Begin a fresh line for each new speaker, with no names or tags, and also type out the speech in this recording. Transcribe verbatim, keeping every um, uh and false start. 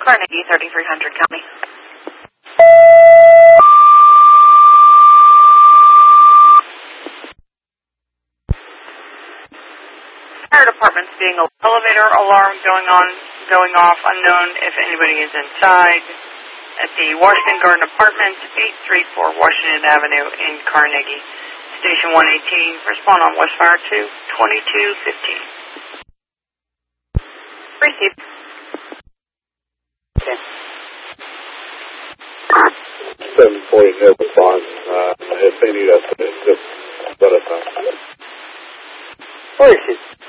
Carnegie, thirty-three hundred, County. Fire department's being an elevator alarm going on, going off, unknown if anybody is inside. At the Washington Garden Apartments, eight thirty-four Washington Avenue in Carnegie. Station one eighteen, respond on Westfire two, twenty-two fifteen. Received.
Okay. seven forty, no response. Uh, if they need us, just let us know.
Where is it?